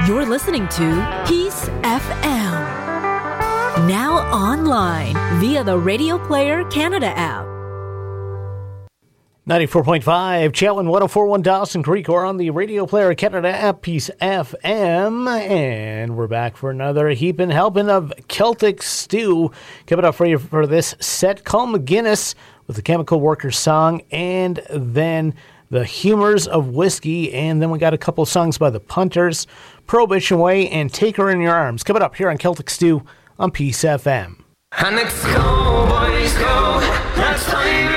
You're listening to Peace FM. Now online via the Radio Player Canada app. 94.5, Cheltenham, 104.1 Dawson Creek, or on the Radio Player Canada app, Peace FM. And we're back for another heaping helping of Celtic Stew. Coming up for you for this set, Colm McGuinness with the Chemical Workers song, and then the Humors of Whiskey. And then we got a couple of songs by the Punters, Prohibition Way, and Take Her in Your Arms. Coming up here on Celtic Stew on Peace FM. And let's go, boys, go. Let's play.